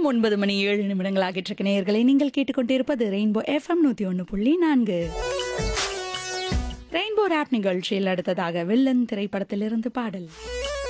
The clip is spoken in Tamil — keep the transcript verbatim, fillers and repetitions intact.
நேரம் ஒன்பது மணி ஏழு நிமிடங்கள் ஆகிட்டு இருக்கு நேயர்களை நீங்கள் கேட்டுக்கொண்டிருப்பது ரெயின்போ எஃப்எம் நூத்தி ஒன்று புள்ளி நான்கு. ரெயின்போ ராப் நிகழ்ச்சியில் அடுத்ததாக வில்லன் திரைப்படத்திலிருந்து பாடல்.